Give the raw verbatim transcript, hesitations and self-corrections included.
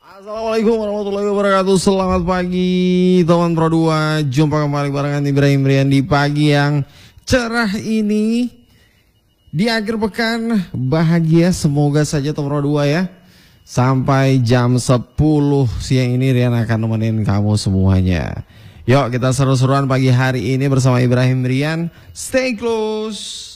Assalamualaikum warahmatullahi wabarakatuh. Selamat pagi teman Pro dua. Jumpa kembali barengan Ibrahim Rian di pagi yang cerah ini. Di akhir pekan bahagia, semoga saja teman Pro dua ya. Sampai jam sepuluh siang ini Rian akan nemenin kamu semuanya. Yuk kita seru-seruan pagi hari ini bersama Ibrahim Rian. Stay close.